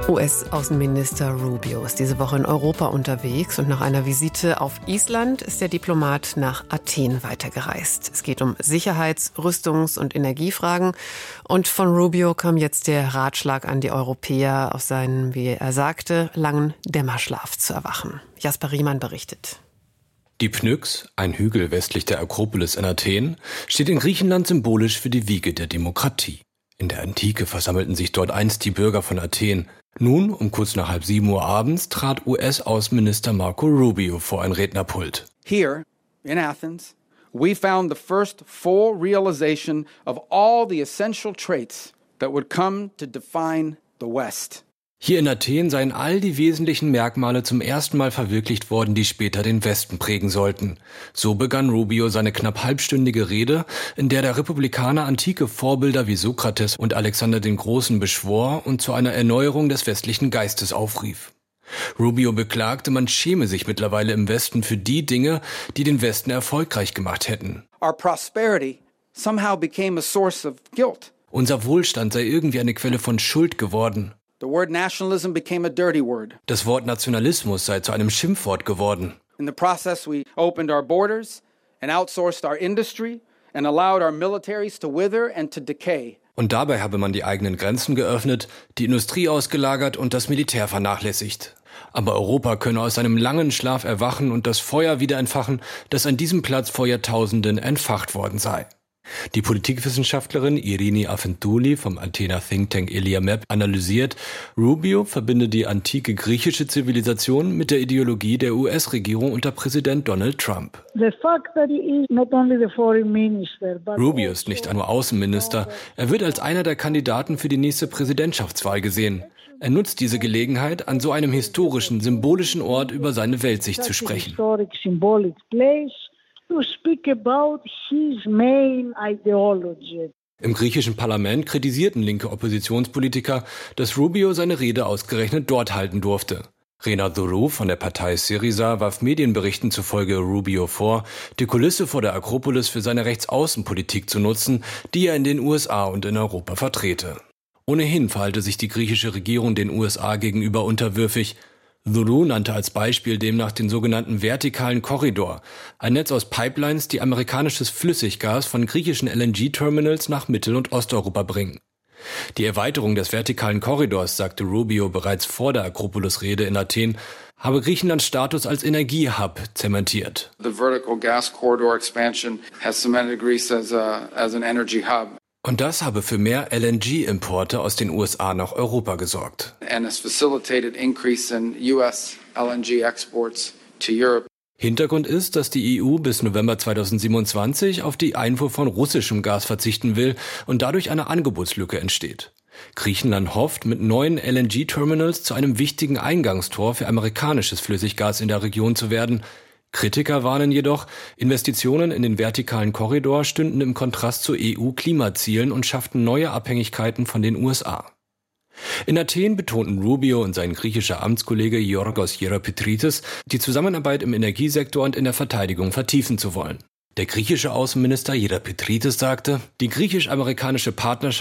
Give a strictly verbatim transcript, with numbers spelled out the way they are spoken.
U S-Außenminister Rubio ist diese Woche in Europa unterwegs und nach einer Visite auf Island ist der Diplomat nach Athen weitergereist. Es geht um Sicherheits-, Rüstungs- und Energiefragen und von Rubio kam jetzt der Ratschlag an die Europäer, aus seinem, wie er sagte, langen Dämmerschlaf zu erwachen. Jasper Riemann berichtet. Die Pnyx, ein Hügel westlich der Akropolis in Athen, steht in Griechenland symbolisch für die Wiege der Demokratie. In der Antike versammelten sich dort einst die Bürger von Athen. Nun, um kurz nach halb sieben Uhr abends, trat U S-Außenminister Marco Rubio vor ein Rednerpult. Here, in Athens, we found the first full realization of all the essential traits that would come to define the West. Hier in Athen seien all die wesentlichen Merkmale zum ersten Mal verwirklicht worden, die später den Westen prägen sollten. So begann Rubio seine knapp halbstündige Rede, in der der Republikaner antike Vorbilder wie Sokrates und Alexander den Großen beschwor und zu einer Erneuerung des westlichen Geistes aufrief. Rubio beklagte, man schäme sich mittlerweile im Westen für die Dinge, die den Westen erfolgreich gemacht hätten. Our prosperity somehow became a source of guilt. Unser Wohlstand sei irgendwie eine Quelle von Schuld geworden. The word nationalism became a dirty word. Das Wort Nationalismus sei zu einem Schimpfwort geworden. In the process we opened our borders and outsourced our industry and allowed our militaries to wither and to decay. Und dabei habe man die eigenen Grenzen geöffnet, die Industrie ausgelagert und das Militär vernachlässigt. Aber Europa könne aus seinem langen Schlaf erwachen und das Feuer wieder entfachen, das an diesem Platz vor Jahrtausenden entfacht worden sei. Die Politikwissenschaftlerin Irini Afentouli vom Athener Think Tank Eliamep analysiert, Rubio verbinde die antike griechische Zivilisation mit der Ideologie der U S-Regierung unter Präsident Donald Trump. Rubio ist nicht nur Außenminister, er wird als einer der Kandidaten für die nächste Präsidentschaftswahl gesehen. Er nutzt diese Gelegenheit, an so einem historischen, symbolischen Ort über seine Weltsicht zu sprechen. To speak about his main ideology. Im griechischen Parlament kritisierten linke Oppositionspolitiker, dass Rubio seine Rede ausgerechnet dort halten durfte. Rena Dourou von der Partei Syriza warf Medienberichten zufolge Rubio vor, die Kulisse vor der Akropolis für seine Rechtsaußenpolitik zu nutzen, die er in den U S A und in Europa vertrete. Ohnehin verhalte sich die griechische Regierung den U S A gegenüber unterwürfig. Dourou nannte als Beispiel demnach den sogenannten vertikalen Korridor, ein Netz aus Pipelines, die amerikanisches Flüssiggas von griechischen L N G-Terminals nach Mittel- und Osteuropa bringen. Die Erweiterung des vertikalen Korridors, sagte Rubio bereits vor der Akropolis-Rede in Athen, habe Griechenlands Status als Energiehub zementiert. The vertical gas corridor expansion has cemented Greece as a, as an energy hub. Und das habe für mehr L N G-Importe aus den U S A nach Europa gesorgt. And has facilitated increase in U S L N G exports to Europe. Hintergrund ist, dass die E U bis November zweitausendsiebenundzwanzig auf die Einfuhr von russischem Gas verzichten will und dadurch eine Angebotslücke entsteht. Griechenland hofft, mit neuen L N G-Terminals zu einem wichtigen Eingangstor für amerikanisches Flüssiggas in der Region zu werden. Kritiker warnen jedoch, Investitionen in den vertikalen Korridor stünden im Kontrast zu E U-Klimazielen und schafften neue Abhängigkeiten von den U S A. In Athen betonten Rubio und sein griechischer Amtskollege Yorgos Hieropetritis, die Zusammenarbeit im Energiesektor und in der Verteidigung vertiefen zu wollen. Der griechische Außenminister Hieropetritis sagte, die griechisch-amerikanische Partnerschaft